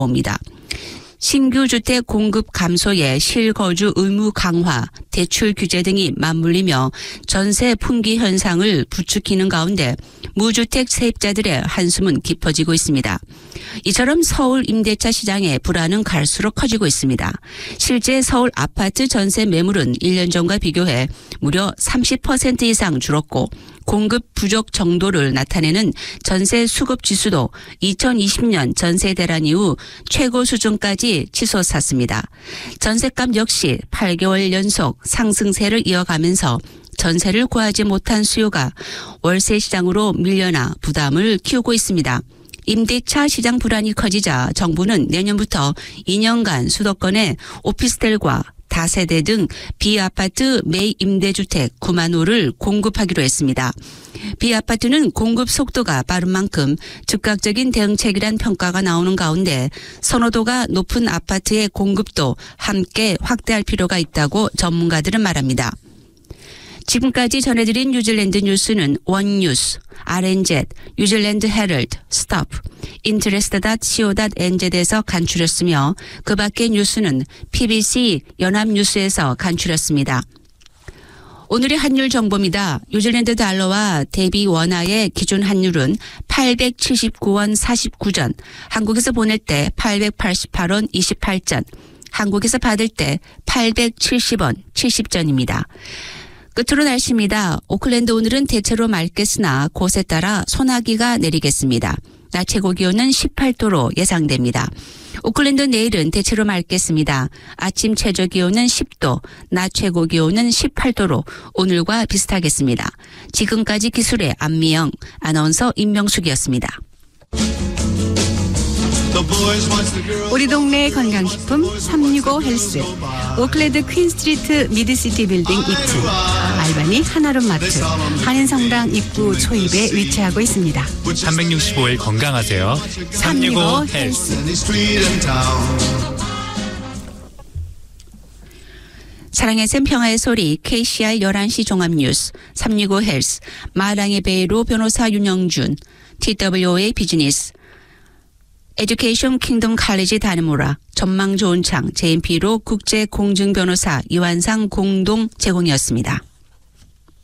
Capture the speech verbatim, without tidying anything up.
옵니다. 신규 주택 공급 감소에 실거주 의무 강화, 대출 규제 등이 맞물리며 전세 풍기 현상을 부추기는 가운데 무주택 세입자들의 한숨은 깊어지고 있습니다. 이처럼 서울 임대차 시장의 불안은 갈수록 커지고 있습니다. 실제 서울 아파트 전세 매물은 일 년 전과 비교해 무려 삼십 퍼센트 이상 줄었고 공급 부족 정도를 나타내는 전세 수급 지수도 이천이십 년 전세 대란 이후 최고 수준까지 치솟았습니다. 전세값 역시 팔 개월 연속 상승세를 이어가면서 전세를 구하지 못한 수요가 월세 시장으로 밀려나 부담을 키우고 있습니다. 임대차 시장 불안이 커지자 정부는 내년부터 이 년간 수도권의 오피스텔과 다세대 등 비아파트 매임대주택 구만 호를 공급하기로 했습니다. 비아파트는 공급 속도가 빠른 만큼 즉각적인 대응책이란 평가가 나오는 가운데 선호도가 높은 아파트의 공급도 함께 확대할 필요가 있다고 전문가들은 말합니다. 지금까지 전해드린 뉴질랜드 뉴스는 원뉴스, 알엔젯, 뉴질랜드 헤럴드, 스톱, 인트레스트 닷 씨오 닷 엔zet에서 간추렸으며 그 밖의 뉴스는 피비씨 연합뉴스에서 간추렸습니다. 오늘의 환율 정보입니다. 뉴질랜드 달러와 대비 원화의 기준 환율은 팔백칠십구 원 사십구 전, 한국에서 보낼 때 팔백팔십팔 원 이십팔 전, 한국에서 받을 때 팔백칠십 원 칠십 전입니다. 끝으로 날씨입니다. 오클랜드 오늘은 대체로 맑겠으나 곳에 따라 소나기가 내리겠습니다. 낮 최고 기온은 십팔 도로 예상됩니다. 오클랜드 내일은 대체로 맑겠습니다. 아침 최저 기온은 십 도, 낮 최고 기온은 십팔 도로 오늘과 비슷하겠습니다. 지금까지 기술의 안미영, 아나운서 임명숙이었습니다. 우리 동네 건강식품 삼육오 헬스, 오클랜드 퀸스트리트 미드시티 빌딩 이 층, 알바니 하나룸 마트, 한인성당 입구 초입에 위치하고 있습니다. 삼백육십오 일 건강하세요. 삼육오 헬스. 사랑의 샘 평화의 소리 케이씨알 열한 시 종합뉴스 삼육오 헬스, 마랑의 베이로 변호사 윤영준, 티더블유오에이 비즈니스, 에듀케이션 킹덤 칼리지 다니모라, 전망 좋은 창, 제이엠피로 국제공증변호사 이완상 공동 제공이었습니다.